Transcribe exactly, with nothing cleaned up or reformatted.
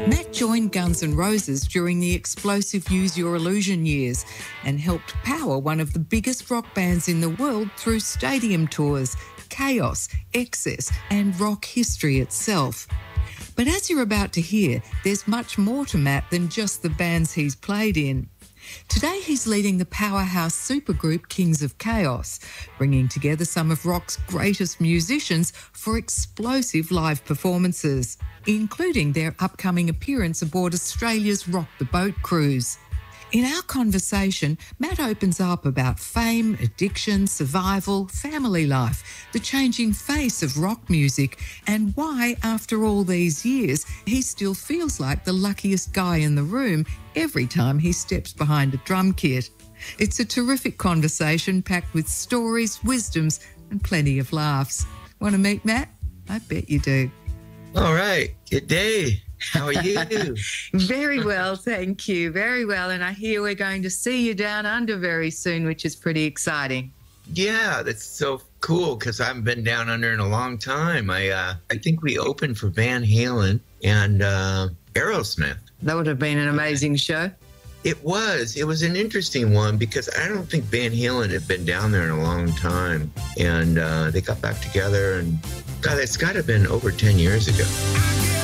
Matt joined Guns N' Roses during the explosive Use Your Illusion years and helped power one of the biggest rock bands in the world through stadium tours, Chaos, Excess and rock history itself. But as you're about to hear, there's much more to Matt than just the bands he's played in. Today he's leading the powerhouse supergroup Kings of Chaos, bringing together some of rock's greatest musicians for explosive live performances, including their upcoming appearance aboard Australia's Rock the Boat cruise. In our conversation, Matt opens up about fame, addiction, survival, family life, the changing face of rock music, and why, after all these years, he still feels like the luckiest guy in the room every time he steps behind a drum kit. It's a terrific conversation packed with stories, wisdoms, and plenty of laughs. Want to meet Matt? I bet you do. All right. Good day. How are you? Very well, thank you. Very well. And I hear we're going to see you down under very soon, which is pretty exciting. Yeah, that's so cool because I haven't been down under in a long time. I uh, I think we opened for Van Halen and uh, Aerosmith. That would have been an amazing show. It was. It was an interesting one because I don't think Van Halen had been down there in a long time. And uh, they got back together and, God, it's got to have been over ten years ago.